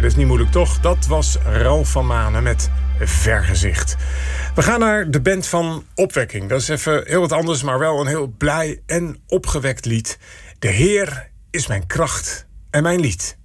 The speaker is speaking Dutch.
dat is niet moeilijk toch? Dat was Ralf van Manen met Vergezicht. We gaan naar de band van Opwekking. Dat is even heel wat anders, maar wel een heel blij en opgewekt lied. De Heer is mijn kracht en mijn lied.